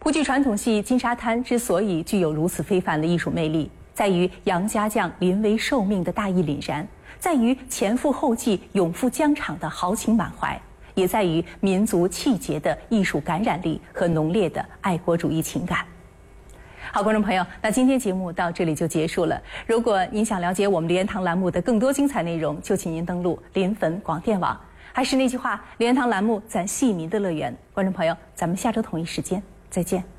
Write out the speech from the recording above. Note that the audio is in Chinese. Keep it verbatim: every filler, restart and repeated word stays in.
沪剧传统戏《金沙滩》之所以具有如此非凡的艺术魅力，在于杨家将临危受命的大义凛然，在于前赴后继、勇赴疆场的豪情满怀，也在于民族气节的艺术感染力和浓烈的爱国主义情感。好，观众朋友，那今天节目到这里就结束了。如果您想了解我们莲堂栏目的更多精彩内容，就请您登录莲粉广电网。还是那句话，莲堂栏目咱戏迷的乐园。观众朋友，咱们下周同一时间再见。